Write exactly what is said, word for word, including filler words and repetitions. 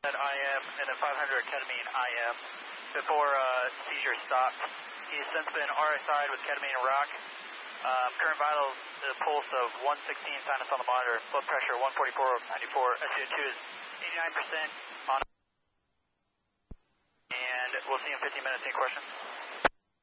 At I M and then five hundred ketamine I M before uh, seizure stopped. He has since been R S I'd with ketamine and rock. Um, current vital is a pulse of one sixteen, sinus on the monitor, blood pressure one forty-four over ninety-four, S p O two is eighty-nine percent on. And we'll see you in fifteen minutes. Any questions?